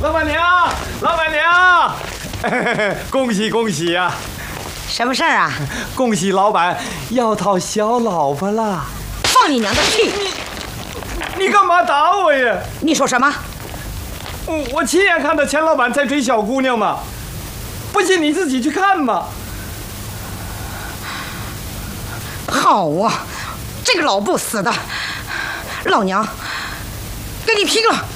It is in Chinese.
老板娘，老板娘，恭喜恭喜呀！ 什么事儿啊？ 恭喜老板要讨小老婆了！ 放你娘的屁！ 你干嘛打我呀？ 你说什么？ 我亲眼看到钱老板在追小姑娘嘛，不信你自己去看嘛。 好啊，这个老不死的，老娘跟你拼了！